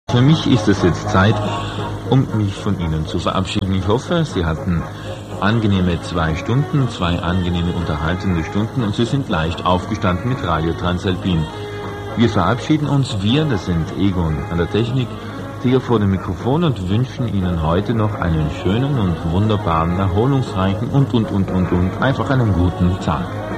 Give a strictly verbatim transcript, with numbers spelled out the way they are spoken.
Für mich ist es jetzt Zeit, um mich von Ihnen zu verabschieden. Ich hoffe, Sie hatten angenehme zwei Stunden, zwei angenehme unterhaltende Stunden und Sie sind leicht aufgestanden mit Radio Transalpin. Wir verabschieden uns, wir, das sind Egon an der Technik, hier vor dem Mikrofon und wünschen Ihnen heute noch einen schönen und wunderbaren, erholungsreichen und, und, und, und, und, einfach einen guten Tag.